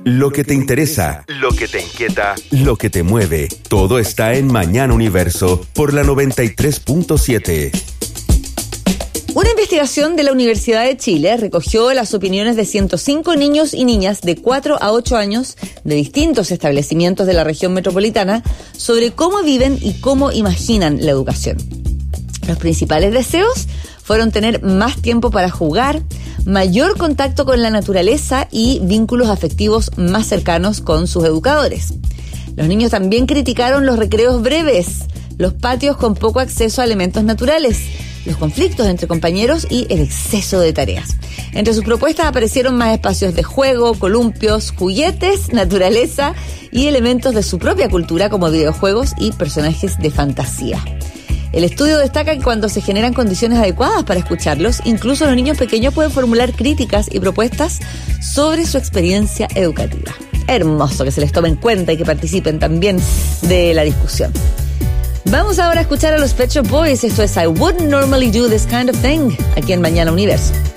Lo que te interesa, lo que te inquieta, lo que te mueve. Todo está en Mañana Universo por la 93.7. Una investigación de la Universidad de Chile recogió las opiniones de 105 niños y niñas de 4 a 8 años de distintos establecimientos de la región metropolitana sobre cómo viven y cómo imaginan la educación. Los principales deseos fueron tener más tiempo para jugar, mayor contacto con la naturaleza y vínculos afectivos más cercanos con sus educadores. Los niños también criticaron los recreos breves, los patios con poco acceso a elementos naturales, los conflictos entre compañeros y el exceso de tareas. Entre sus propuestas aparecieron más espacios de juego, columpios, juguetes, naturaleza y elementos de su propia cultura como videojuegos y personajes de fantasía. El estudio destaca que cuando se generan condiciones adecuadas para escucharlos, incluso los niños pequeños pueden formular críticas y propuestas sobre su experiencia educativa. Hermoso que se les tome en cuenta y que participen también de la discusión. Vamos ahora a escuchar a los Pet Shop Boys. Esto es I Wouldn't Normally Do This Kind of Thing, aquí en Mañana Universo.